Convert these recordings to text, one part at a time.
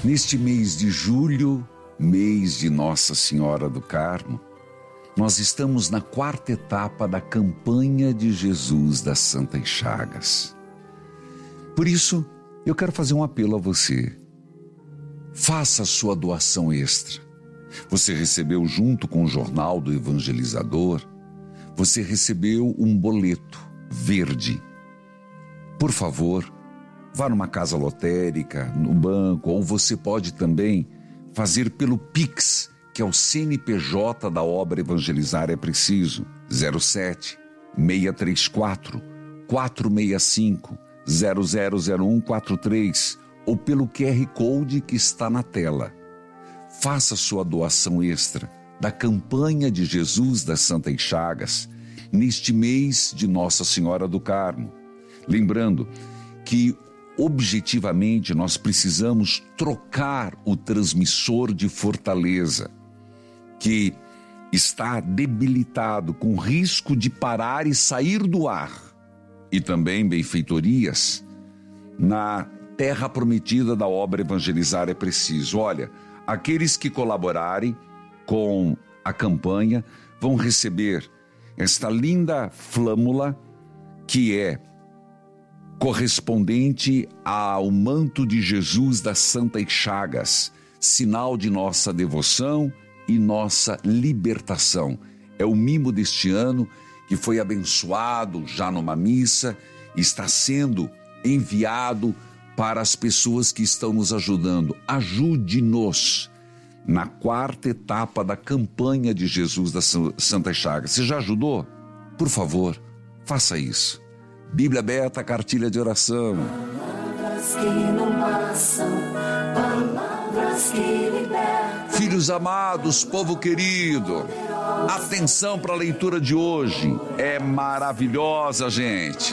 Neste mês de julho, mês de Nossa Senhora do Carmo, nós estamos na quarta etapa da campanha de Jesus das Santas Chagas. Por isso, eu quero fazer um apelo a você. Faça a sua doação extra. Você recebeu junto com o jornal do evangelizador, você recebeu um boleto verde. Por favor, vá numa casa lotérica, no banco, ou você pode também fazer pelo Pix, que é o CNPJ da obra Evangelizar é Preciso, 07 634 465 000143, ou pelo QR Code que está na tela. Faça sua doação extra da campanha de Jesus das Santas Chagas neste mês de Nossa Senhora do Carmo. Lembrando que objetivamente nós precisamos trocar o transmissor de Fortaleza, que está debilitado, com risco de parar e sair do ar, e também benfeitorias na terra prometida da obra Evangelizar é Preciso. Olha, aqueles que colaborarem com a campanha vão receber esta linda flâmula que é correspondente ao manto de Jesus das Santas Chagas, sinal de nossa devoção e nossa libertação. É o mimo deste ano que foi abençoado já numa missa, está sendo enviado para as pessoas que estão nos ajudando. Ajude-nos na quarta etapa da campanha de Jesus das Santas Chagas. Você já ajudou? Por favor, faça isso. Bíblia aberta, cartilha de oração. Palavras que não passam, palavras que libertam. Filhos amados, povo querido, atenção para a leitura de hoje. É maravilhosa, gente.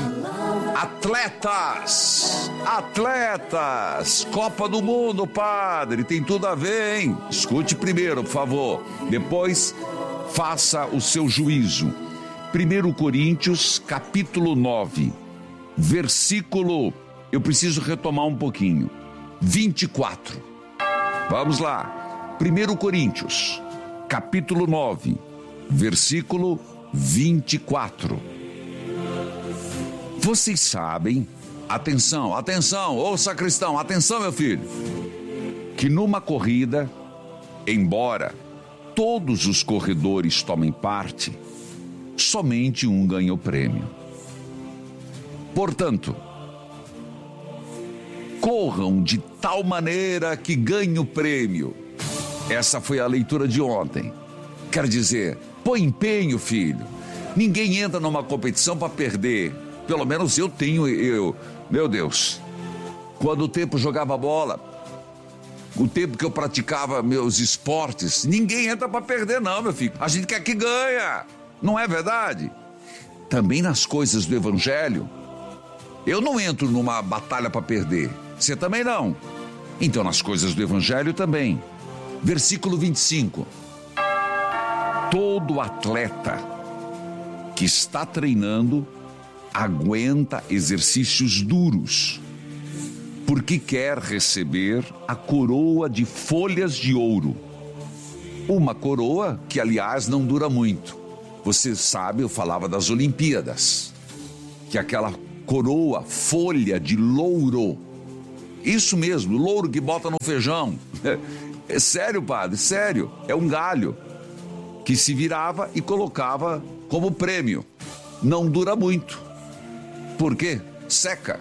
Atletas, Copa do Mundo, padre, tem tudo a ver, hein? Escute primeiro, por favor. Depois, faça o seu juízo. 1 Coríntios, capítulo 9, versículo, eu preciso retomar um pouquinho, 24. Vamos lá. 1 Coríntios, capítulo 9, versículo 24. Vocês sabem, atenção, ô sacristão, atenção, meu filho, que numa corrida, embora todos os corredores tomem parte, somente um ganha o prêmio. Portanto, corram de tal maneira que ganhem o prêmio. Essa foi a leitura de ontem. Quer dizer, põe empenho, filho. Ninguém entra numa competição para perder. Pelo menos eu. Meu Deus, quando o tempo jogava bola, o tempo que eu praticava meus esportes, ninguém entra para perder não, meu filho. A gente quer que ganha. Não é verdade? Também nas coisas do Evangelho, eu não entro numa batalha para perder. Você também não. Então, nas coisas do Evangelho também. Versículo 25. Todo atleta que está treinando aguenta exercícios duros, porque quer receber a coroa de folhas de ouro. Uma coroa que, aliás, não dura muito. Você sabe, eu falava das Olimpíadas, que aquela coroa, folha de louro, isso mesmo, louro que bota no feijão. É sério, padre, sério, é um galho que se virava e colocava como prêmio. Não dura muito. Por quê? Seca.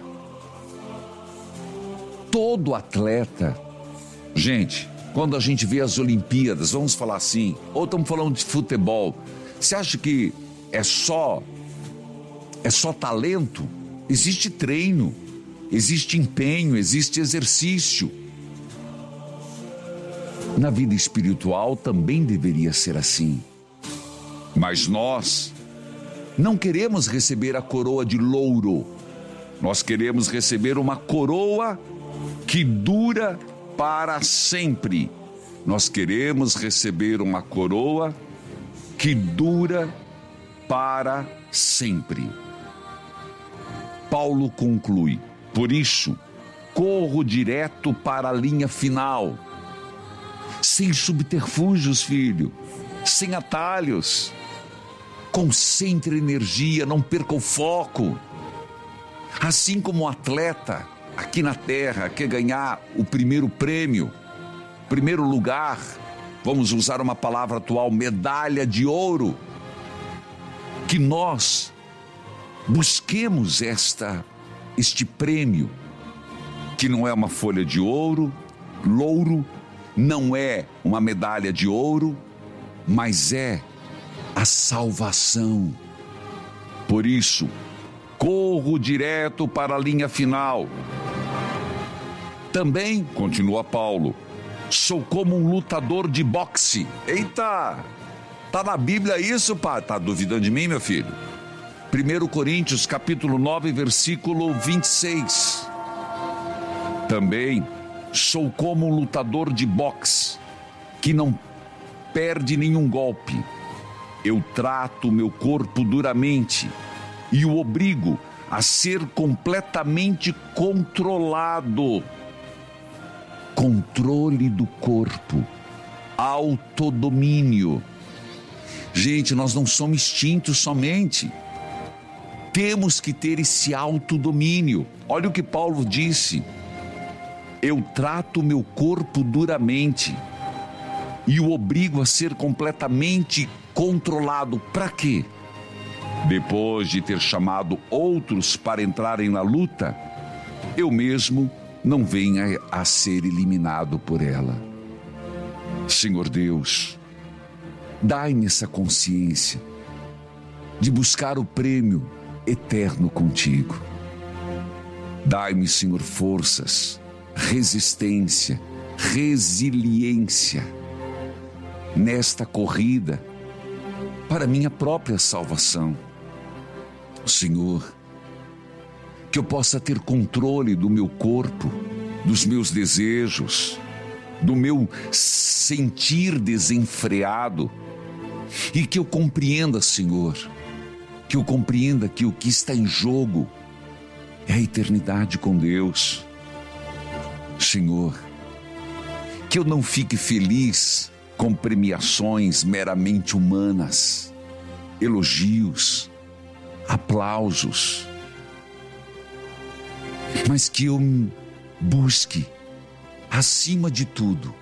Todo atleta, gente, quando a gente vê as Olimpíadas, vamos falar assim, ou estamos falando de futebol, você acha que é só talento? Existe treino, existe empenho, existe exercício. Na vida espiritual também deveria ser assim. Mas nós não queremos receber a coroa de louro. Nós queremos receber uma coroa que dura para sempre. Nós queremos receber uma coroa que dura para sempre. Paulo conclui: por isso, corro direto para a linha final. Sem subterfúgios, filho, sem atalhos. Concentre energia, não perca o foco. Assim como um atleta aqui na Terra quer ganhar o primeiro prêmio, primeiro lugar, vamos usar uma palavra atual, medalha de ouro, que nós busquemos este prêmio, que não é uma folha de ouro, louro, não é uma medalha de ouro, mas é a salvação. Por isso, corro direto para a linha final. Também, continua Paulo, sou como um lutador de boxe. Eita! Tá na Bíblia isso, pá? Tá duvidando de mim, meu filho? 1 Coríntios, capítulo 9, versículo 26. Também sou como um lutador de boxe, que não perde nenhum golpe. Eu trato o meu corpo duramente e o obrigo a ser completamente controlado. Controle do corpo, autodomínio. Gente, nós não somos extintos somente. Temos que ter esse autodomínio. Olha o que Paulo disse: eu trato o meu corpo duramente e o obrigo a ser completamente controlado. Para quê? Depois de ter chamado outros para entrarem na luta, eu mesmo não venha a ser eliminado por ela. Senhor Deus, dai-me essa consciência de buscar o prêmio eterno contigo. Dai-me, Senhor, forças, resistência, resiliência nesta corrida para minha própria salvação. Senhor, que eu possa ter controle do meu corpo, dos meus desejos, do meu sentir desenfreado, e que eu compreenda, Senhor, que eu compreenda que o que está em jogo é a eternidade com Deus. Senhor, que eu não fique feliz com premiações meramente humanas, elogios, aplausos, mas que eu busque, acima de tudo,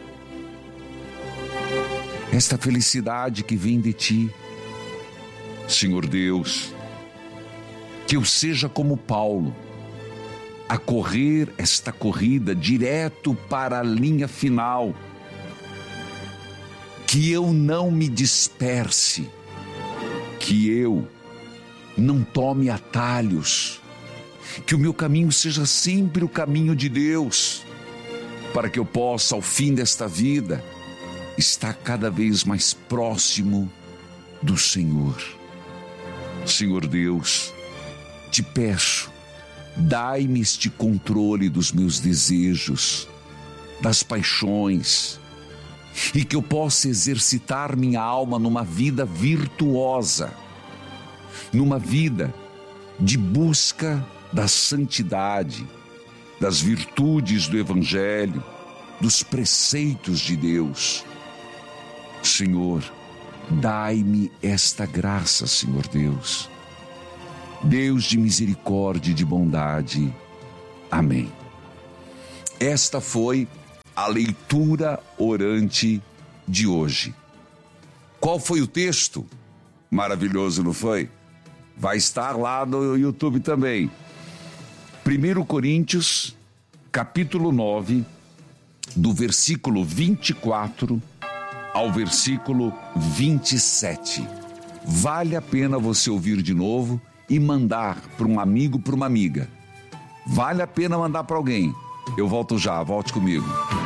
esta felicidade que vem de Ti. Senhor Deus, que eu seja como Paulo, a correr esta corrida direto para a linha final, que eu não me disperse, que eu não tome atalhos, que o meu caminho seja sempre o caminho de Deus, para que eu possa, ao fim desta vida, estar cada vez mais próximo do Senhor. Senhor Deus, te peço, dai-me este controle dos meus desejos, das paixões, e que eu possa exercitar minha alma numa vida virtuosa, numa vida de busca da santidade, das virtudes do Evangelho, dos preceitos de Deus. Senhor, dai-me esta graça, Senhor Deus. Deus de misericórdia e de bondade. Amém. Esta foi a leitura orante de hoje. Qual foi o texto? Maravilhoso, não foi? Vai estar lá no YouTube também. 1 Coríntios, capítulo 9, do versículo 24 ao versículo 27. Vale a pena você ouvir de novo e mandar para um amigo, para uma amiga. Vale a pena mandar para alguém. Eu volto já, volte comigo.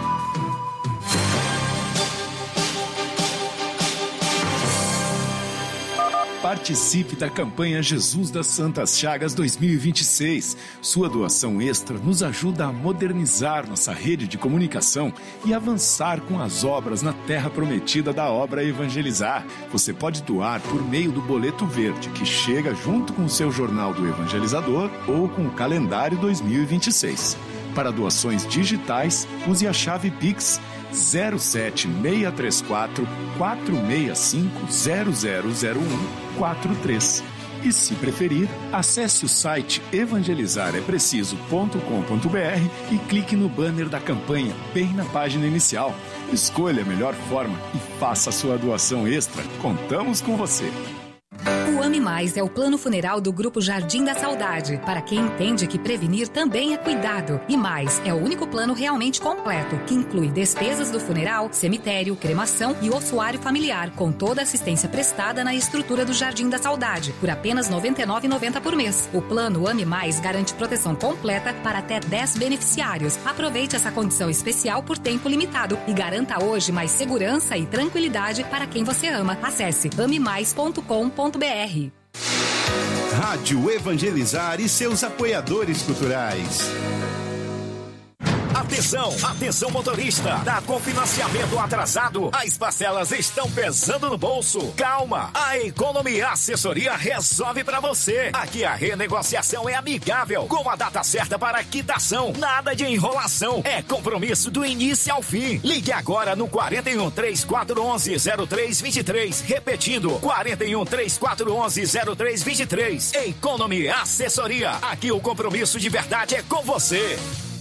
Participe da campanha Jesus das Santas Chagas 2026. Sua doação extra nos ajuda a modernizar nossa rede de comunicação e avançar com as obras na terra prometida da obra Evangelizar. Você pode doar por meio do boleto verde, que chega junto com o seu jornal do Evangelizador ou com o calendário 2026. Para doações digitais, use a chave Pix 07634 465 000143. E se preferir, acesse o site evangelizarepreciso.com.br e clique no banner da campanha, bem na página inicial. Escolha a melhor forma e faça a sua doação extra. Contamos com você. O Ame Mais é o plano funeral do Grupo Jardim da Saudade, para quem entende que prevenir também é cuidado. E mais, é o único plano realmente completo, que inclui despesas do funeral, cemitério, cremação e ossuário familiar, com toda a assistência prestada na estrutura do Jardim da Saudade, por apenas R$ 99,90 por mês. O plano Ame Mais garante proteção completa para até 10 beneficiários. Aproveite essa condição especial por tempo limitado e garanta hoje mais segurança e tranquilidade para quem você ama. Acesse amemais.com.br. Rádio Evangelizar e seus apoiadores culturais. Atenção, atenção motorista, tá com financiamento atrasado? As parcelas estão pesando no bolso. Calma, a Economy Assessoria resolve pra você. Aqui a renegociação é amigável, com a data certa para quitação. Nada de enrolação, é compromisso do início ao fim. Ligue agora no 41 3411 0323, repetindo 41 3411 0323. Economy Assessoria, aqui o compromisso de verdade é com você.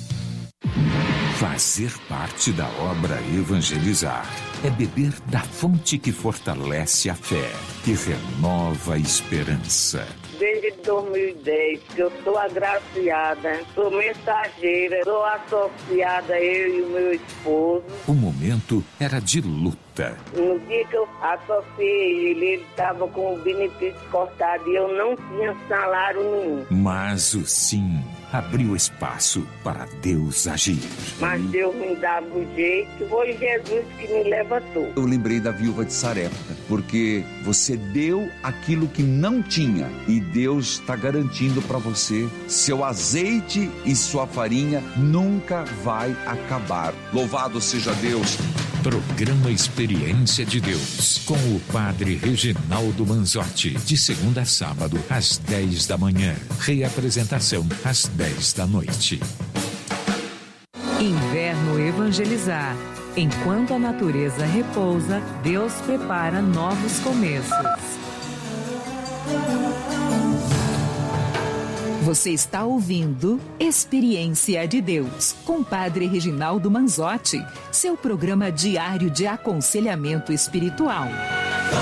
Fazer parte da obra Evangelizar é beber da fonte que fortalece a fé, que renova a esperança. Desde 2010 que eu sou agraciada, sou mensageira, sou associada, eu e o meu esposo. O momento era de luta. No dia que eu associei ele estava com o benefício cortado e eu não tinha salário nenhum. Mas o sim abriu espaço para Deus agir. Mas Deus me dava o jeito, foi Jesus que me levantou. Eu lembrei da viúva de Sarepta, porque você deu aquilo que não tinha e Deus está garantindo para você, seu azeite e sua farinha nunca vai acabar. Louvado seja Deus. Programa Experiência de Deus, com o Padre Reginaldo Manzotti, de segunda a sábado, às 10 da manhã. Reapresentação, às 10 da noite. Inverno Evangelizar. Enquanto a natureza repousa, Deus prepara novos começos. Você está ouvindo Experiência de Deus, com Padre Reginaldo Manzotti, seu programa diário de aconselhamento espiritual.